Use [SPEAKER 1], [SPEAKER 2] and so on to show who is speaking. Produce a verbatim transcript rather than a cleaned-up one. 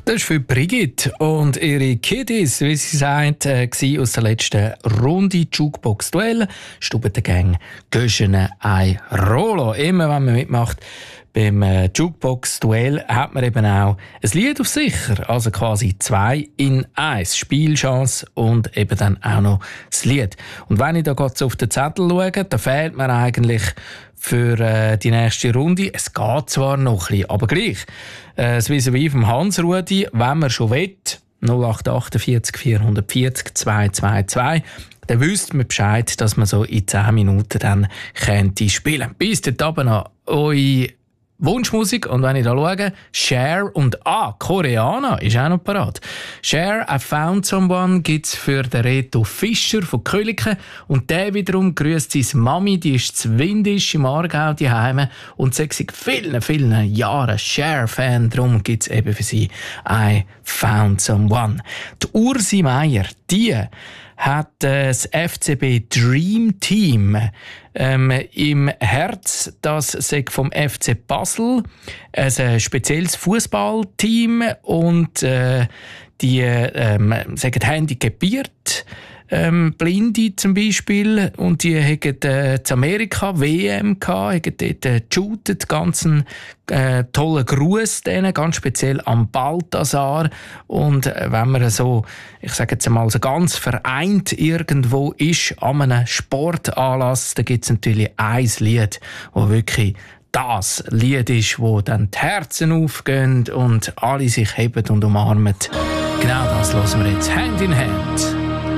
[SPEAKER 1] Das war für Brigitte und ihre Kiddies, wie sie sagt, äh, aus der letzten Runde Jukebox-Duell. Stubbengang Göschene ein Rolo. Immer wenn man mitmacht beim äh, Jukebox-Duell, hat man eben auch ein Lied auf sicher. Also quasi zwei in eins. Spielchance und eben dann auch noch das Lied. Und wenn ich da gerade auf den Zettel schaue, da fehlt mir eigentlich für äh, die nächste Runde. Es geht zwar noch ein bisschen, aber gleich. Äh, das Vis-à-vis vom Hans-Rudi, wenn man schon will, null acht achtundvierzig vierhundertvierzig zweihundertzweiundzwanzig, dann wüsste man Bescheid, dass man so in zehn Minuten dann könnte spielen. Bis dort noch eure Wunschmusik. Und wenn ich da schaue, Cher und ah, Koreana ist auch noch parat. Cher, I Found Someone gibt's für den Reto Fischer von Köliken. Und der wiederum grüßt seine Mami, die ist zu Windisch im Aargau daheim und seit vielen, vielen Jahren Cher-Fan. Darum gibt's eben für sie I Found Someone. Die Ursi Meier, die hat äh, das F C B Dream Team ähm, im Herz. Das sei vom F C Basel ein spezielles Fußballteam und äh, die ähm, sagen handicapiert. Ähm, Blinde zum Beispiel, und die haben äh, zu Amerika W M gehabt, haben dort äh, geshootet, ganz einen äh, tollen Gruß denen, ganz speziell am Balthasar. Und äh, wenn man so, ich sage jetzt mal, so ganz vereint irgendwo ist an einem Sportanlass, da gibt es natürlich ein Lied, wo wirklich das Lied ist, wo dann die Herzen aufgehen und alle sich heben und umarmen. Genau das hören wir jetzt Hand in Hand.